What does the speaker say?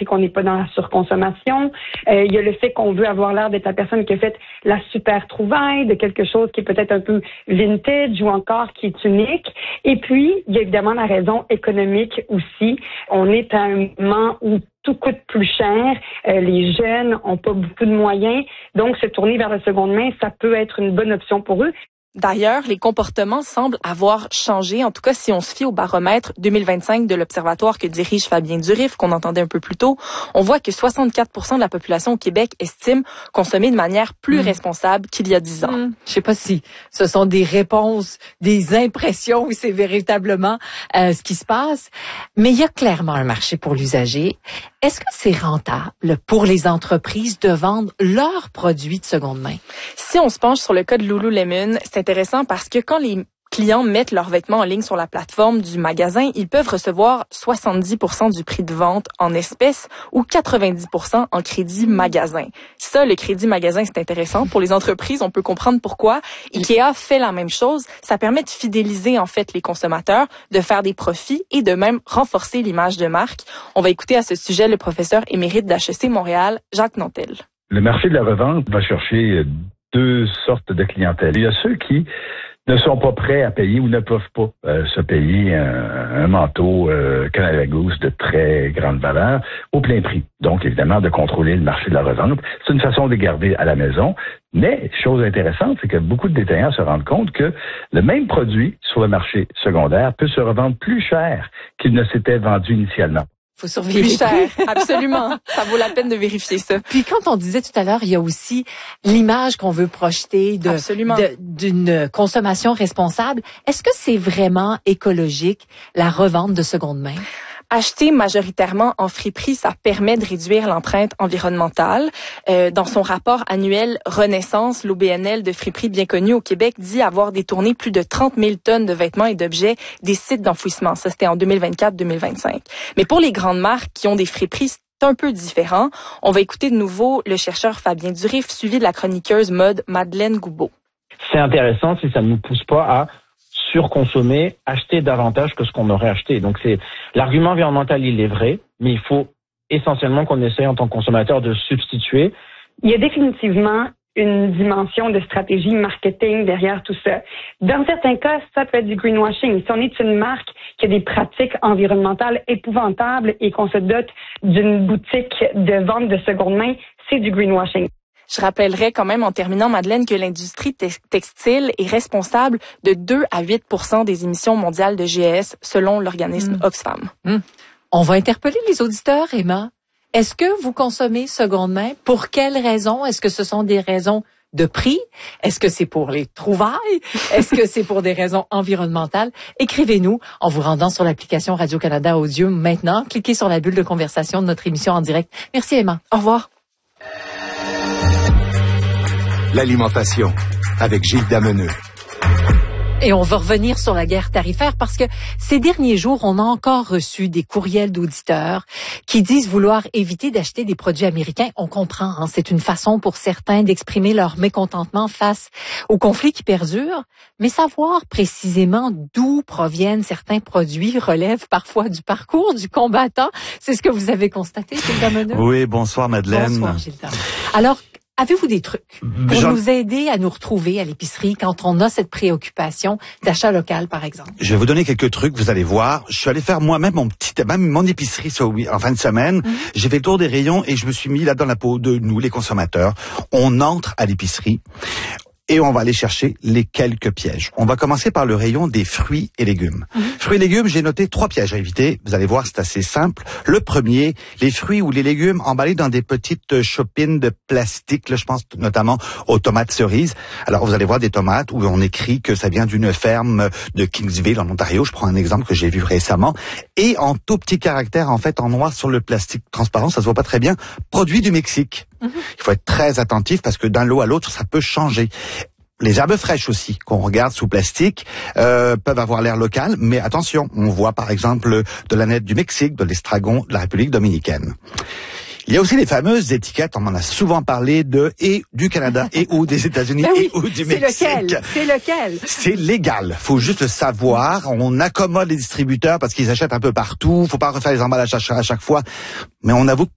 qu'on n'est pas dans la surconsommation. Il y a le fait qu'on veut avoir l'air d'être la personne qui a fait la super trouvaille, de quelque chose qui est peut-être un peu vintage ou encore qui est unique. Et puis, il y a évidemment la raison économique aussi. On est à un moment où tout coûte plus cher, les jeunes ont pas beaucoup de moyens, donc se tourner vers la seconde main, ça peut être une bonne option pour eux. D'ailleurs, les comportements semblent avoir changé, en tout cas si on se fie au baromètre 2025 de l'Observatoire que dirige Fabien Durif, qu'on entendait un peu plus tôt. On voit que 64% de la population au Québec estime consommer de manière plus responsable qu'il y a 10 ans. Je sais pas si ce sont des réponses, des impressions ou c'est véritablement ce qui se passe, mais il y a clairement un marché pour l'usager. Est-ce que c'est rentable pour les entreprises de vendre leurs produits de seconde main? Si on se penche sur le cas de Lululemon, c'est intéressant parce que quand les clients mettent leurs vêtements en ligne sur la plateforme du magasin, ils peuvent recevoir 70% du prix de vente en espèces ou 90% en crédit magasin. Ça, le crédit magasin, c'est intéressant. Pour les entreprises, on peut comprendre pourquoi. IKEA fait la même chose. Ça permet de fidéliser, en fait, les consommateurs, de faire des profits et de même renforcer l'image de marque. On va écouter à ce sujet le professeur émérite d'HEC Montréal, Jacques Nantel. Le marché de la revente va chercher deux sortes de clientèle. Il y a ceux qui ne sont pas prêts à payer ou ne peuvent pas se payer un manteau Canada Goose de très grande valeur au plein prix. Donc, évidemment, de contrôler le marché de la revente. C'est une façon de garder à la maison. Mais, chose intéressante, c'est que beaucoup de détaillants se rendent compte que le même produit sur le marché secondaire peut se revendre plus cher qu'il ne s'était vendu initialement. Faut surveiller plus cher, absolument. Ça vaut la peine de vérifier ça. Puis quand on disait tout à l'heure, il y a aussi l'image qu'on veut projeter d'une consommation responsable. Est-ce que c'est vraiment écologique, la revente de seconde main? Acheter majoritairement en friperie, ça permet de réduire l'empreinte environnementale. Dans son rapport annuel Renaissance, l'OBNL de friperie bien connu au Québec dit avoir détourné plus de 30 000 tonnes de vêtements et d'objets des sites d'enfouissement. Ça, c'était en 2024-2025. Mais pour les grandes marques qui ont des friperies, c'est un peu différent. On va écouter de nouveau le chercheur Fabien Durif, suivi de la chroniqueuse mode Madeleine Goubeau. C'est intéressant si ça ne nous pousse pas à surconsommer, acheter davantage que ce qu'on aurait acheté. Donc c'est l'argument environnemental, il est vrai, mais il faut essentiellement qu'on essaye en tant que consommateur de substituer. Il y a définitivement une dimension de stratégie marketing derrière tout ça. Dans certains cas, ça peut être du greenwashing. Si on est une marque qui a des pratiques environnementales épouvantables et qu'on se dote d'une boutique de vente de seconde main, c'est du greenwashing. Je rappellerai quand même en terminant, Madeleine, que l'industrie textile est responsable de 2 à 8% des émissions mondiales de GES selon l'organisme Oxfam. On va interpeller les auditeurs, Emma. Est-ce que vous consommez seconde main? Pour quelles raisons? Est-ce que ce sont des raisons de prix? Est-ce que c'est pour les trouvailles? Est-ce que c'est pour des raisons environnementales? Écrivez-nous en vous rendant sur l'application Radio-Canada Audio maintenant. Cliquez sur la bulle de conversation de notre émission en direct. Merci, Emma. Au revoir. L'alimentation, avec Gilles Dameneux. Et on va revenir sur la guerre tarifaire parce que ces derniers jours, on a encore reçu des courriels d'auditeurs qui disent vouloir éviter d'acheter des produits américains. On comprend, hein, c'est une façon pour certains d'exprimer leur mécontentement face au conflit qui perdure. Mais savoir précisément d'où proviennent certains produits relève parfois du parcours du combattant. C'est ce que vous avez constaté, Gilles Dameneux? Oui, bonsoir Madeleine. Bonsoir Gilles Dameneux. Alors, avez-vous des trucs pour nous aider à nous retrouver à l'épicerie quand on a cette préoccupation d'achat local, par exemple? Je vais vous donner quelques trucs, vous allez voir. Je suis allé faire moi-même mon épicerie en fin de semaine. J'ai fait le tour des rayons et je me suis mis là dans la peau de nous, les consommateurs. On entre à l'épicerie et on va aller chercher les quelques pièges. On va commencer par le rayon des fruits et légumes. Fruits et légumes, j'ai noté 3 pièges à éviter. Vous allez voir, c'est assez simple. Le premier, les fruits ou les légumes emballés dans des petites chopines de plastique. Là, je pense notamment aux tomates cerises. Alors, vous allez voir des tomates où on écrit que ça vient d'une ferme de Kingsville, en Ontario. Je prends un exemple que j'ai vu récemment. Et en tout petit caractère, en fait, en noir sur le plastique transparent, ça se voit pas très bien, produit du Mexique. Il faut être très attentif parce que d'un lot à l'autre, ça peut changer. Les herbes fraîches aussi, qu'on regarde sous plastique, peuvent avoir l'air local, mais attention, on voit par exemple de l'aneth du Mexique, de l'estragon de la République dominicaine. Il y a aussi les fameuses étiquettes, on en a souvent parlé et du Canada et ou des États-Unis et ou du Mexique. C'est lequel? C'est légal. Faut juste le savoir. On accommode les distributeurs parce qu'ils achètent un peu partout. Faut pas refaire les emballages à chaque fois. Mais on avoue que